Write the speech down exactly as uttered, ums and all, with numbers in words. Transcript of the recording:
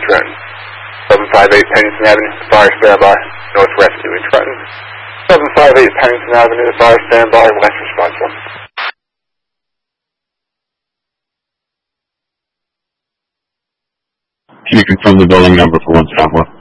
Trenton. seven five eight Pennington Avenue, fire standby, North Rescue in Trenton. seven five eight Pennington Avenue, fire standby, West response one. Can you confirm the building number for one stop one?